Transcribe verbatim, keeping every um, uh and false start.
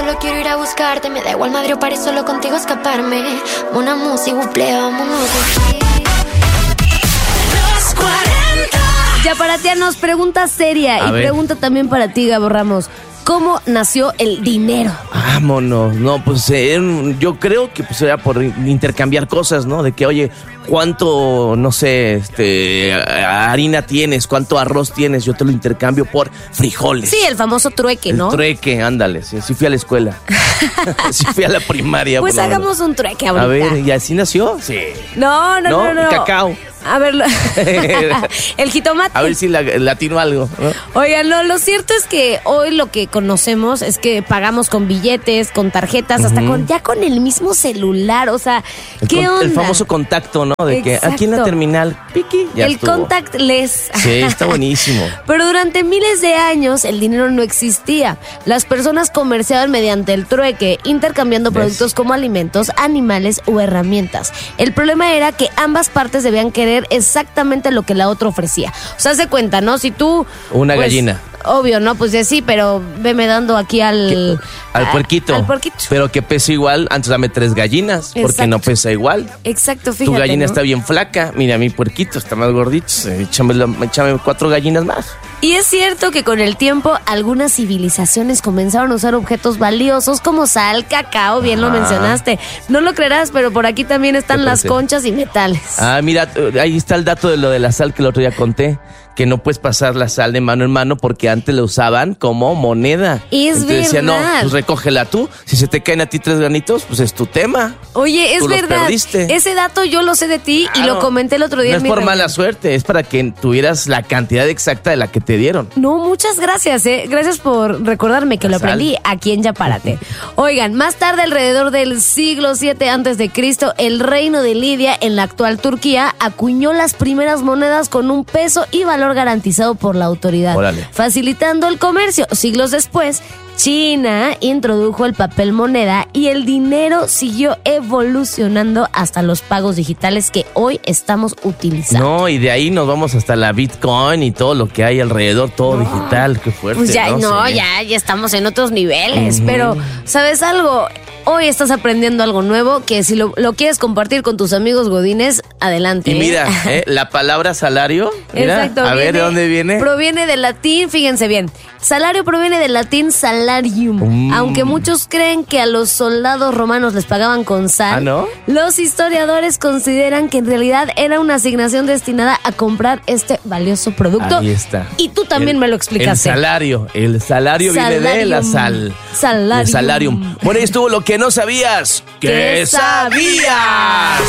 solo quiero ir a buscarte. Me da igual madre o paré, solo contigo escaparme. Una música, buple, vámonos de aquí. Los cuarenta. Ya para ti nos pregunta seria A y ver. pregunta también para ti, Gabo Ramos. ¿Cómo nació el dinero? Vámonos, no, pues eh, yo creo que pues era por intercambiar cosas, ¿no? De que, oye, ¿cuánto, no sé, este, harina tienes? ¿Cuánto arroz tienes? Yo te lo intercambio por frijoles. Sí, el famoso trueque, El ¿no? trueque, ándale, sí, sí fui a la escuela. Sí fui a la primaria. Pues por lo menos. hagamos un trueque ahorita. A ver, ¿y así nació? Sí. No, no, no, no. Cacao. A ver, lo- el jitomate. A ver si la, latino algo, ¿no? Oigan, no, lo cierto es que hoy lo que conocemos es que pagamos con billetes, con tarjetas, hasta con ya con el mismo celular. O sea, El, ¿qué con- onda? el famoso contacto, ¿no? De que aquí en la Exacto. terminal, piqui, ya el estuvo. contactless. Sí, está buenísimo. Pero durante miles de años el dinero no existía. Las personas comerciaban mediante el trueque, intercambiando ¿Ves? productos como alimentos, animales o herramientas. El problema era que ambas partes debían querer exactamente lo que la otra ofrecía. O sea, se cuenta, ¿no? Si tú... Una pues, gallina. Obvio, ¿no? Pues ya sí, pero veme dando aquí al... Al a- puerquito. Al puerquito. Pero que pese igual, antes dame tres gallinas, porque Exacto. no pesa igual. Exacto, fíjate, Tu gallina ¿no? está bien flaca, mira, mi puerquito está más gordito, eh, échame, la- échame cuatro gallinas más. Y es cierto que con el tiempo algunas civilizaciones comenzaron a usar objetos valiosos como sal, cacao, bien lo Ah. mencionaste. No lo creerás, pero por aquí también están ¿Qué las pensé? conchas y metales. Ah, mira, eh, ahí está el dato de lo de la sal que el otro día conté, que no puedes pasar la sal de mano en mano porque antes la usaban como moneda. Es Entonces decía, no, verdad. pues recógela tú, si se te caen a ti tres granitos, pues es tu tema. Oye, es Tú los verdad. perdiste. Ese dato yo lo sé de ti y Claro. lo comenté el otro día No en es mi por reunión. mala suerte, es para que tuvieras la cantidad exacta de la que te dieron. No, muchas gracias, ¿eh? Gracias por recordarme que La lo sal. aprendí aquí en Yapárate. Oigan, más tarde, alrededor del siglo siete antes de Cristo, el reino de Lidia, en la actual Turquía, acuñó las primeras monedas con un peso y valor garantizado por la autoridad, Órale. facilitando el comercio. Siglos después, China introdujo el papel moneda y el dinero siguió evolucionando hasta los pagos digitales que hoy estamos utilizando. No, y de ahí nos vamos hasta la Bitcoin y todo lo que hay alrededor, todo digital, qué fuerte. Pues ya, no, Sí. ya, ya estamos en otros niveles, pero ¿sabes algo? Hoy estás aprendiendo algo nuevo que si lo, lo quieres compartir con tus amigos godines, adelante. Y ¿eh? mira, ¿eh? la palabra salario, mira, Exacto. a ver, viene- ¿de dónde viene? Proviene del latín, fíjense bien. Salario proviene del latín salarium. Mm. Aunque muchos creen que a los soldados romanos les pagaban con sal, ¿Ah, no? los historiadores consideran que en realidad era una asignación destinada a comprar este valioso producto. Ahí está. Y tú también El- me lo explicaste. El salario, el salario viene de la sal. Salarium. El salarium. Bueno, ahí estuvo lo que no sabías. ¿Qué ¿Qué sabías?